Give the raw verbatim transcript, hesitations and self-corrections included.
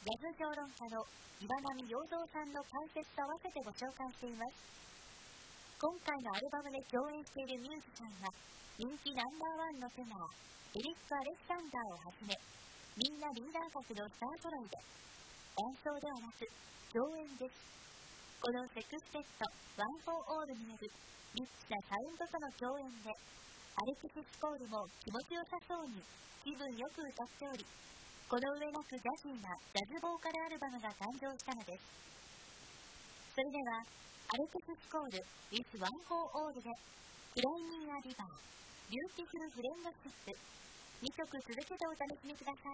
ャズ評論家の岩波洋三さんの解説と合わせてご紹介しています。今回のアルバムで共演しているミュージシャンは人気ナンバーワンのテナーエリック・アレキサンダーをはじめ、みんなリーダー格のスター揃いで、伴奏ではなく共演です。このセクステッドワン・フォー・オールによるリッチなサウンドとの共演で、アレクシス・コールも気持ちよさそうに気分よく歌っており、この上なくジャジーなジャズボーカルアルバムが誕生したのです。それではアレクシス・コール with ワン・フォー・オールでクライミング・ア・リバー、ビューティフル・フレンドシップにきょく続けてお楽しみください。